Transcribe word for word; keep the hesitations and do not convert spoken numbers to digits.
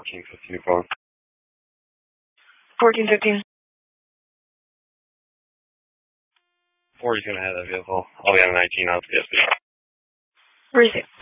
fourteen fifteen phone. fourteen fifteen. forty's going to have that vehicle. I'll be on nineteen out the S B. Where is it?